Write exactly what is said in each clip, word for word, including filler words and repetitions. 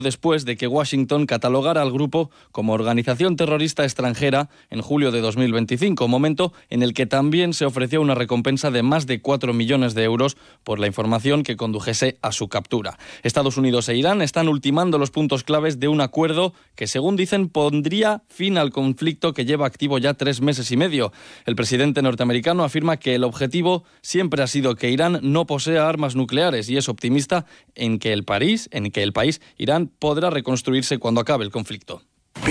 después de que Washington catalogara al grupo como organización terrorista extranjera en julio de dos mil veinticinco, momento en el que también se ofreció una recompensa de más de cuatro millones de euros por la información que condujese a su captura. Estados Unidos e Irán están ultimando los puntos claves de un acuerdo que, según dicen, pondría fin al conflicto que lleva activo ya tres meses y medio. El presidente norteamericano afirma que el objetivo siempre ha sido que Irán no posea armas nucleares y es optimista en que el país, en que el país, Irán, podrá reconstruirse cuando acabe el conflicto.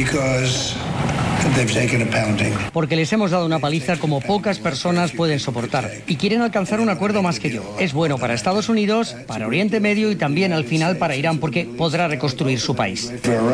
Porque les hemos dado una paliza como pocas personas pueden soportar y quieren alcanzar un acuerdo más que yo. Es bueno para Estados Unidos, para Oriente Medio y también al final para Irán porque podrá reconstruir su país.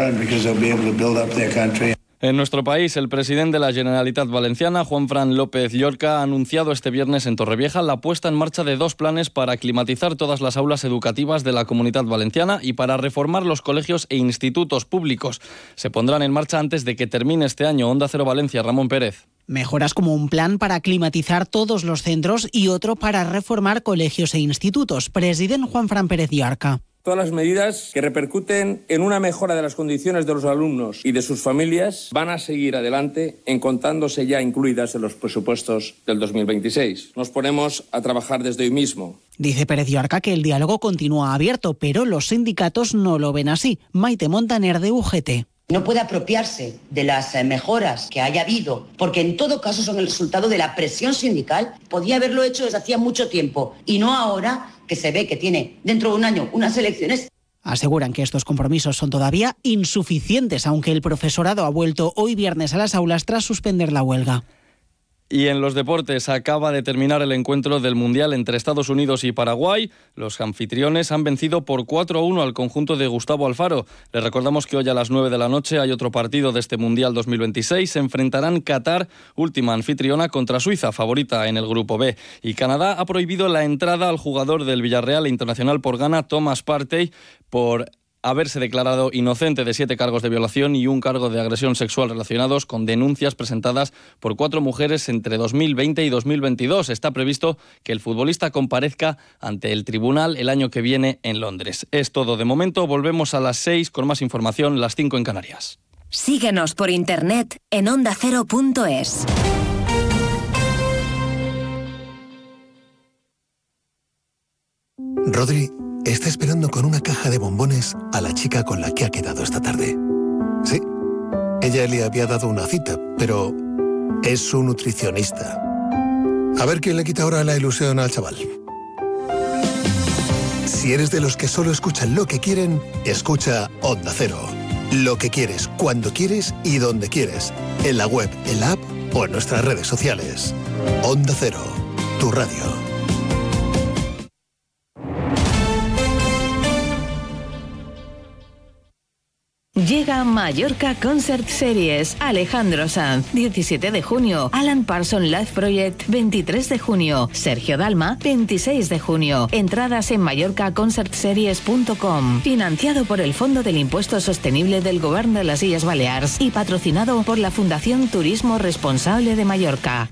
En nuestro país, el presidente de la Generalitat Valenciana, Juanfran López Llorca, ha anunciado este viernes en Torrevieja la puesta en marcha de dos planes para climatizar todas las aulas educativas de la Comunidad Valenciana y para reformar los colegios e institutos públicos. Se pondrán en marcha antes de que termine este año. Onda Cero Valencia, Ramón Pérez. Mejoras como un plan para climatizar todos los centros y otro para reformar colegios e institutos. Presidente Juanfran Pérez Llorca. Todas las medidas que repercuten en una mejora de las condiciones de los alumnos y de sus familias van a seguir adelante, encontrándose ya incluidas en los presupuestos del dos mil veintiséis. Nos ponemos a trabajar desde hoy mismo. Dice Pérez Llorca que el diálogo continúa abierto, pero los sindicatos no lo ven así. Maite Montaner, de U G T. No puede apropiarse de las mejoras que haya habido, porque en todo caso son el resultado de la presión sindical. Podía haberlo hecho desde hacía mucho tiempo y no ahora que se ve que tiene dentro de un año unas elecciones. Aseguran que estos compromisos son todavía insuficientes, aunque el profesorado ha vuelto hoy viernes a las aulas tras suspender la huelga. Y en los deportes, acaba de terminar el encuentro del Mundial entre Estados Unidos y Paraguay. Los anfitriones han vencido por cuatro a uno al conjunto de Gustavo Alfaro. Les recordamos que hoy a las nueve de la noche hay otro partido de este Mundial dos mil veintiséis. Se enfrentarán Qatar, última anfitriona, contra Suiza, favorita en el Grupo B. Y Canadá ha prohibido la entrada al jugador del Villarreal internacional por Ghana, Thomas Partey, por haberse declarado inocente de siete cargos de violación y un cargo de agresión sexual relacionados con denuncias presentadas por cuatro mujeres entre dos mil veinte y dos mil veintidós. Está previsto que el futbolista comparezca ante el tribunal el año que viene en Londres. Es todo de momento. Volvemos a las seis con más información, las cinco en Canarias. Síguenos por internet en onda cero punto es. Rodri está esperando con una caja de bombones a la chica con la que ha quedado esta tarde. Sí, ella le había dado una cita, pero es su nutricionista. A ver quién le quita ahora la ilusión al chaval. Si eres de los que solo escuchan lo que quieren, escucha Onda Cero. Lo que quieres, cuando quieres y donde quieres. En la web, en la app o en nuestras redes sociales. Onda Cero, tu radio. Llega Mallorca Concert Series. Alejandro Sanz, diecisiete de junio. Alan Parsons Live Project, veintitrés de junio. Sergio Dalma, veintiséis de junio. Entradas en mallorca concert series punto com. Financiado por el Fondo del Impuesto Sostenible del Govern de las Illes Balears y patrocinado por la Fundación Turismo Responsable de Mallorca.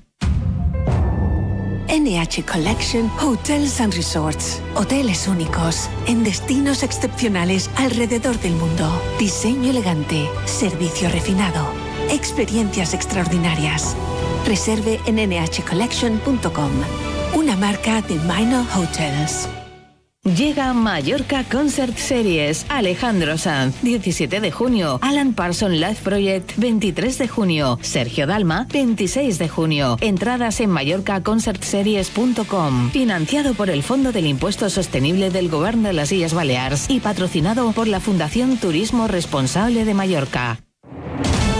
N H Collection Hotels and Resorts. Hoteles únicos, en destinos excepcionales alrededor del mundo. Diseño elegante, servicio refinado, experiencias extraordinarias. Reserve en ene hache collection punto com. Una marca de Minor Hotels. Llega Mallorca Concert Series. Alejandro Sanz, diecisiete de junio. Alan Parsons Live Project, veintitrés de junio. Sergio Dalma, veintiséis de junio. Entradas en mallorca concert series punto com. Financiado por el Fondo del Impuesto Sostenible del Govern de las Illes Balears y patrocinado por la Fundación Turismo Responsable de Mallorca.